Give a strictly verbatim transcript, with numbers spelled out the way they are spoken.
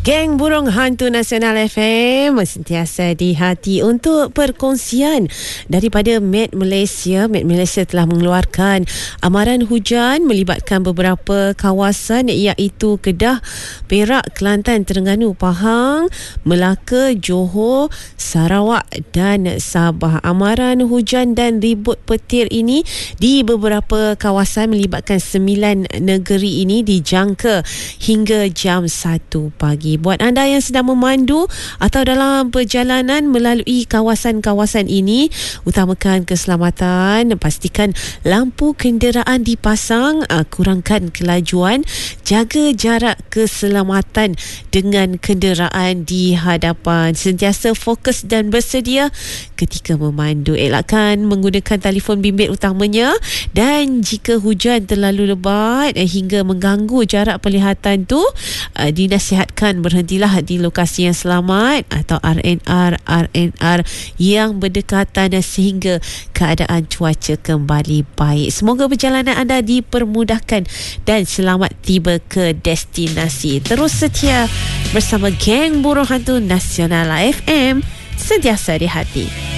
Geng Burung Hantu Nasional F M sentiasa di hati untuk perkongsian daripada Met Malaysia. Met Malaysia telah mengeluarkan amaran hujan melibatkan beberapa kawasan iaitu Kedah, Perak, Kelantan, Terengganu, Pahang, Melaka, Johor, Sarawak dan Sabah. Amaran hujan dan ribut petir ini di beberapa kawasan melibatkan sembilan negeri ini dijangka hingga jam satu pagi. Buat anda yang sedang memandu atau dalam perjalanan melalui kawasan-kawasan ini, utamakan keselamatan, pastikan lampu kenderaan dipasang, kurangkan kelajuan, jaga jarak keselamatan dengan kenderaan di hadapan, sentiasa fokus dan bersedia ketika memandu. Elakkan menggunakan telefon bimbit utamanya, dan jika hujan terlalu lebat hingga mengganggu jarak penglihatan tu, dinasihatkan berhentilah di lokasi yang selamat atau R N R R N R yang berdekatan sehingga keadaan cuaca kembali baik. Semoga perjalanan anda dipermudahkan dan selamat tiba ke destinasi. Terus setia bersama Geng Burung Hantu Nasional F M, sentiasa di hati.